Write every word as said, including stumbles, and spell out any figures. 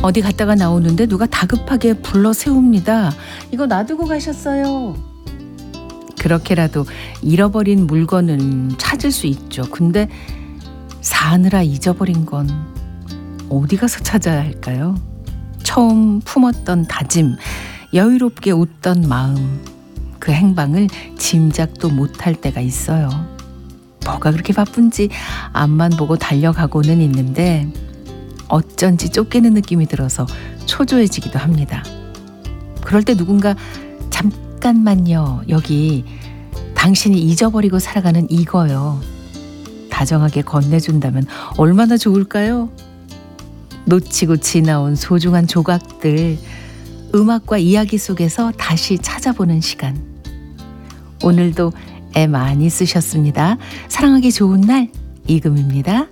어디 갔다가 나오는데 누가 다급하게 불러 세웁니다. 이거 놔두고 가셨어요. 그렇게라도 잃어버린 물건은 찾을 수 있죠. 근데 사느라 잊어버린 건 어디 가서 찾아야 할까요? 처음 품었던 다짐, 여유롭게 웃던 마음, 그 행방을 짐작도 못할 때가 있어요. 뭐가 그렇게 바쁜지 앞만 보고 달려가고는 있는데 어쩐지 쫓기는 느낌이 들어서 초조해지기도 합니다. 그럴 때 누군가 잠깐만요, 여기 당신이 잊어버리고 살아가는 이거요, 다정하게 건네준다면 얼마나 좋을까요? 놓치고 지나온 소중한 조각들, 음악과 이야기 속에서 다시 찾아보는 시간. 오늘도 애 많이 쓰셨습니다. 사랑하기 좋은 날, 이금입니다.